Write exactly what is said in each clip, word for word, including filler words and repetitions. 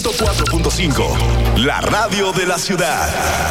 cuatro punto cinco, la radio de la ciudad.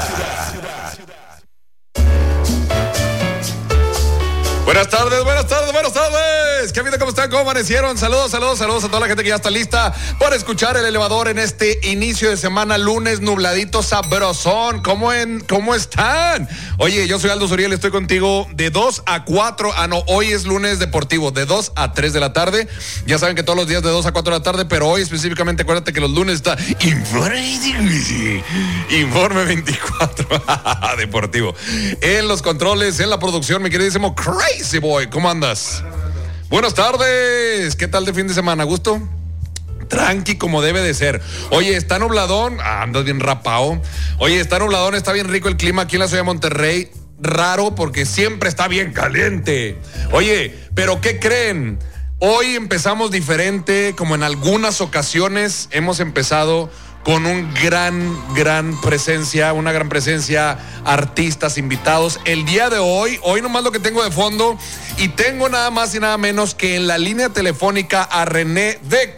Buenas tardes, buenas tardes, buenas tardes. ¿Qué vida? ¿Cómo están? ¿Cómo amanecieron? Saludos, saludos, saludos a toda la gente que ya está lista para escuchar El Elevador en este inicio de semana, lunes nubladito, sabrosón. ¿Cómo, en, ¿Cómo están? Oye, yo soy Aldo Suriel, estoy contigo de dos a cuatro. Ah, no, hoy es lunes deportivo, de dos a tres de la tarde. Ya saben que todos los días de dos a cuatro de la tarde, pero hoy específicamente acuérdate que los lunes está Informe, Informe veinticuatro deportivo. En los controles, en la producción, mi queridísimo Crazy Boy, ¿cómo andas? Buenas tardes, ¿qué tal de fin de semana? ¿Gusto? Tranqui como debe de ser. Oye, está nubladón, ah, andas bien rapao. Oye, está nubladón, está bien rico el clima aquí en la ciudad de Monterrey. Raro porque siempre está bien caliente. Oye, pero ¿qué creen? Hoy empezamos diferente, como en algunas ocasiones hemos empezado con un gran, gran presencia, una gran presencia, artistas, invitados. El día de hoy, hoy nomás lo que tengo de fondo, y tengo nada más y nada menos que en la línea telefónica a René de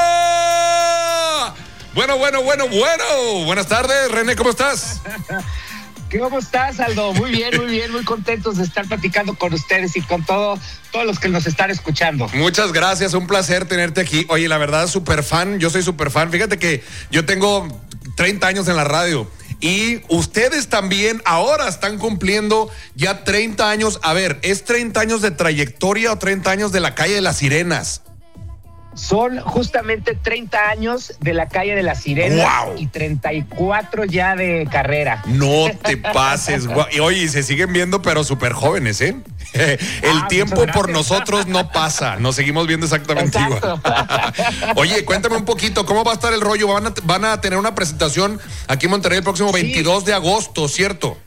Cabá. Bueno, bueno, bueno, bueno. Buenas tardes, René, ¿cómo estás? ¿Cómo estás, Aldo? Muy bien, muy bien, muy contentos de estar platicando con ustedes y con todo, todos los que nos están escuchando. Muchas gracias, un placer tenerte aquí. Oye, la verdad, súper fan, yo soy súper fan. Fíjate que yo tengo treinta años en la radio y ustedes también ahora están cumpliendo ya treinta años. A ver, ¿es treinta años de trayectoria o treinta años de la calle de las Sirenas? Son justamente treinta años de la calle de las Sirenas. ¡Wow! Y treinta y cuatro ya de carrera. No te pases, guau. Y oye, se siguen viendo, pero súper jóvenes, ¿eh? El ah, tiempo por nosotros no pasa, nos seguimos viendo exactamente igual. Oye, cuéntame un poquito, ¿cómo va a estar el rollo? Van a, van a tener una presentación aquí en Monterrey el próximo sí. veintidós de agosto, ¿cierto?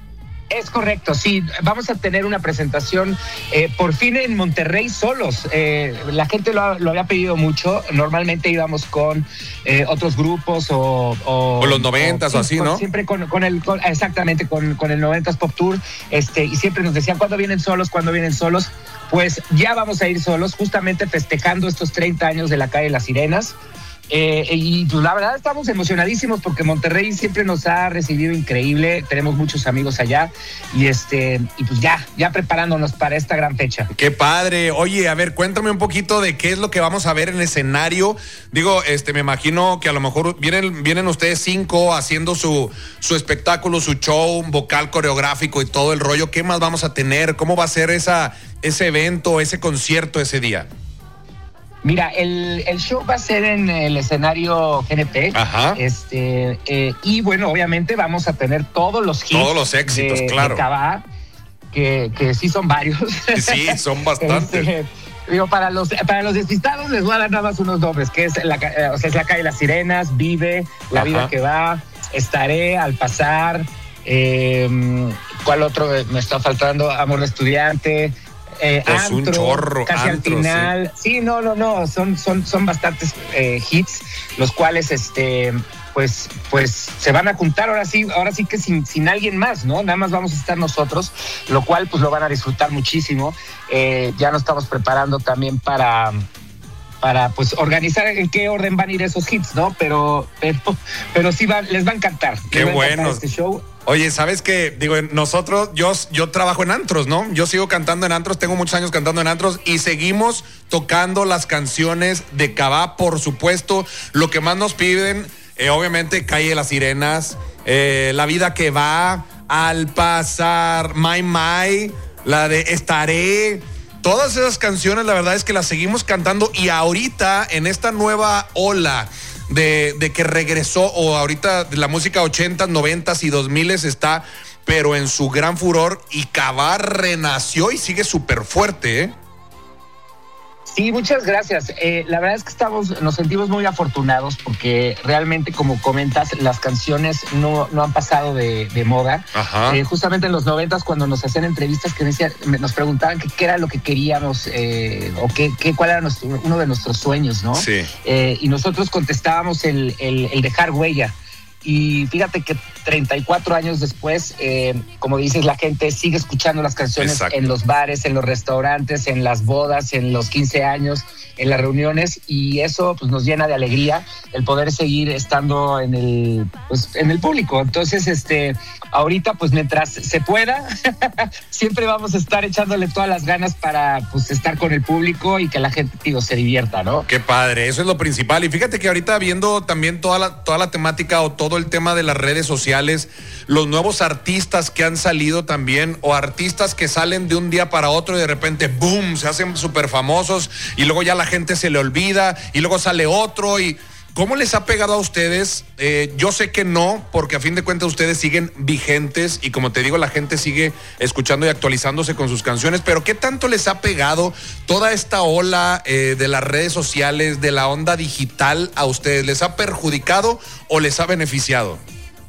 Es correcto, sí, vamos a tener una presentación eh, por fin en Monterrey solos. Eh, la gente lo, ha, lo había pedido mucho. Normalmente íbamos con eh, otros grupos o... O, o los noventas o, o así, con, ¿no? Siempre con, con el, con, exactamente, con, con el noventas Pop Tour, este, y siempre nos decían, ¿cuándo vienen solos? ¿Cuándo vienen solos? Pues ya vamos a ir solos, justamente festejando estos treinta años de la calle Las Sirenas. Eh, y pues la verdad estamos emocionadísimos porque Monterrey siempre nos ha recibido increíble, tenemos muchos amigos allá y este y pues ya, ya preparándonos para esta gran fecha. ¡Qué padre! Oye, a ver, cuéntame un poquito de qué es lo que vamos a ver en escenario. Digo, este, me imagino que a lo mejor vienen, vienen ustedes cinco haciendo su, su espectáculo, su show, vocal coreográfico y todo el rollo. ¿Qué más vamos a tener? ¿Cómo va a ser esa, ese evento, ese concierto ese día? Mira, el, el show va a ser en el escenario G N P. Ajá. Este, eh, y bueno, obviamente vamos a tener todos los hits. Todos los éxitos, de, claro. De Cabá, que, que sí son varios. Sí, son bastantes. Este, digo, para los, para los despistados les voy a dar nada más unos nombres, que es la, o sea, es la calle Las Sirenas, Vive, La Ajá. Vida que Va, Estaré, Al Pasar, eh, ¿cuál otro me está faltando? Amor de Estudiante. Eh, pues antro, un chorro, casi antro, al final. Sí. sí, no, no, no, son, son, son bastantes eh, hits, los cuales, este, pues, pues, se van a juntar ahora sí, ahora sí que sin, sin alguien más, ¿no? Nada más vamos a estar nosotros, lo cual, pues, lo van a disfrutar muchísimo. Eh, ya nos estamos preparando también para. para pues organizar en qué orden van a ir esos hits, ¿no? Pero, pero, pero sí va, les va a encantar. Qué va bueno. A este show. Oye, ¿sabes qué? Digo, nosotros, yo, yo trabajo en antros, ¿no? Yo sigo cantando en antros, tengo muchos años cantando en antros y seguimos tocando las canciones de Cabá, por supuesto. Lo que más nos piden, eh, obviamente, Calle de las Sirenas, eh, La Vida que Va, Al Pasar, My My, la de Estaré. Todas esas canciones, la verdad es que las seguimos cantando y ahorita en esta nueva ola de, de que regresó, o ahorita la música ochentas, noventas y dos miles está, pero en su gran furor, y Cabá renació y sigue súper fuerte, ¿eh? Sí, muchas gracias. Eh, la verdad es que estamos, nos sentimos muy afortunados porque realmente, como comentas, las canciones no, no han pasado de, de moda. Ajá. Eh, justamente en los noventas, cuando nos hacían entrevistas, que decían, nos preguntaban qué era lo que queríamos eh, o qué, qué, cuál era nuestro, uno de nuestros sueños, ¿no? Sí. Eh, y nosotros contestábamos el, el, el dejar huella. y fíjate que treinta y cuatro años después, eh, como dices, la gente sigue escuchando las canciones. Exacto. En los bares, en los restaurantes, en las bodas, en los quince años, en las reuniones, y eso pues nos llena de alegría el poder seguir estando en el pues en el público. Entonces, este ahorita pues mientras se pueda siempre vamos a estar echándole todas las ganas para pues estar con el público y que la gente, digo, se divierta, ¿no? Qué padre, eso es lo principal. Y fíjate que ahorita viendo también toda la toda la temática o todo el tema de las redes sociales, los nuevos artistas que han salido también, o artistas que salen de un día para otro y de repente boom, se hacen súper famosos y luego ya la gente se le olvida y luego sale otro. Y ¿cómo les ha pegado a ustedes? Eh, yo sé que no, porque a fin de cuentas ustedes siguen vigentes y como te digo, la gente sigue escuchando y actualizándose con sus canciones, pero ¿qué tanto les ha pegado toda esta ola eh, de las redes sociales, de la onda digital a ustedes? ¿Les ha perjudicado o les ha beneficiado?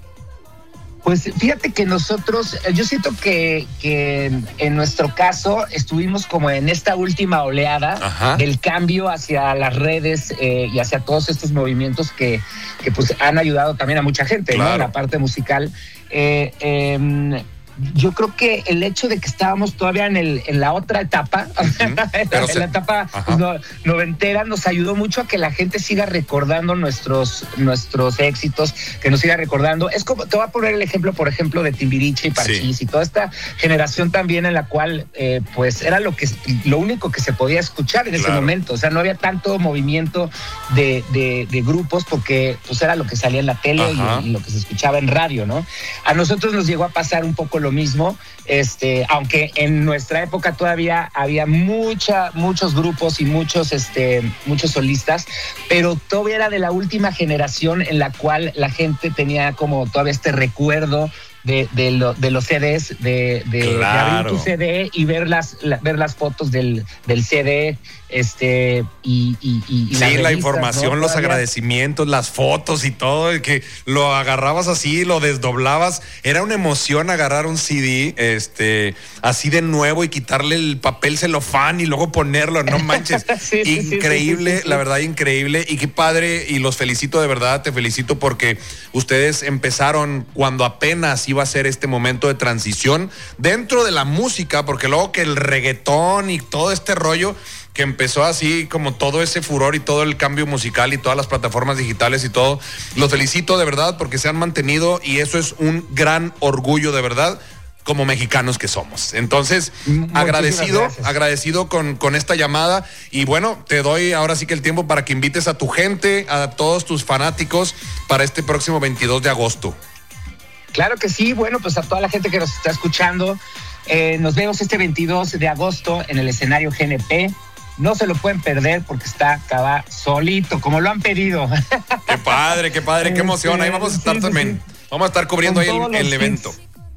Pues fíjate que nosotros, yo siento que, que en nuestro caso estuvimos como en esta última oleada. Ajá. Del cambio hacia las redes eh, y hacia todos estos movimientos que, que pues han ayudado también a mucha gente, claro, ¿no? En la parte musical. Eh, eh, yo creo que el hecho de que estábamos todavía en el en la otra etapa, uh-huh. en, la, en la etapa no, noventera, nos ayudó mucho a que la gente siga recordando nuestros nuestros éxitos, que nos siga recordando. Es como, te voy a poner el ejemplo, por ejemplo, de Timbiriche y Parchís, sí, y toda esta generación también en la cual, eh, pues, era lo que lo único que se podía escuchar en ese claro. momento. O sea, no había tanto movimiento de, de, de grupos porque, pues, era lo que salía en la tele y, y lo que se escuchaba en radio, ¿no? A nosotros nos llegó a pasar un poco lo mismo, este, aunque en nuestra época todavía había mucha, muchos grupos y muchos, este, muchos solistas, pero todavía era de la última generación en la cual la gente tenía como todavía este recuerdo de, de, lo, de los C Ds, de, de, claro. de abrir tu C D y ver las, la, ver las fotos del, del C D, este, y, y, y sí, revistas, la información, ¿no? Los todavía agradecimientos, las fotos y todo, y que lo agarrabas así, lo desdoblabas, era una emoción agarrar un C D, este, así de nuevo y quitarle el papel celofán y luego ponerlo, no manches, sí, increíble, sí, sí, sí, sí. La verdad, increíble, y qué padre, y los felicito de verdad, te felicito porque ustedes empezaron cuando apenas iba a ser este momento de transición dentro de la música, porque luego que el reggaetón y todo este rollo que empezó así como todo ese furor y todo el cambio musical y todas las plataformas digitales y todo, los felicito de verdad porque se han mantenido y eso es un gran orgullo de verdad como mexicanos que somos. Entonces, muchísimas agradecido, gracias. agradecido con, con esta llamada y bueno, te doy ahora sí que el tiempo para que invites a tu gente, a todos tus fanáticos para este próximo veintidós de agosto. Claro que sí, bueno, pues a toda la gente que nos está escuchando, eh, nos vemos este veintidós de agosto en el escenario G N P. No se lo pueden perder porque está acá solito, como lo han pedido. Qué padre, qué padre, qué emoción. Ahí vamos a estar sí, también. Sí. Vamos a estar cubriendo ahí el, el evento.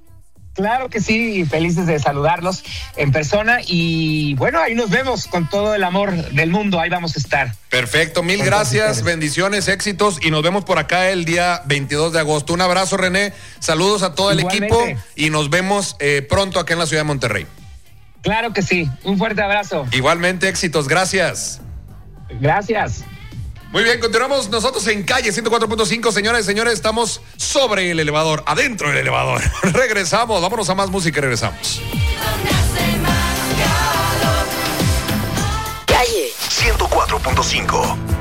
Claro que sí, y felices de saludarlos en persona. Y bueno, ahí nos vemos con todo el amor del mundo. Ahí vamos a estar. Perfecto, mil gracias, bendiciones, éxitos. Y nos vemos por acá el día veintidós de agosto. Un abrazo, René. Saludos a todo el Igualmente. equipo y nos vemos eh, pronto acá en la ciudad de Monterrey. Claro que sí, un fuerte abrazo. Igualmente, éxitos, gracias. Gracias. Muy bien, continuamos nosotros en Calle ciento cuatro punto cinco, señoras y señores, estamos sobre el elevador, adentro del elevador. Regresamos, vámonos a más música y regresamos. Calle ciento cuatro punto cinco.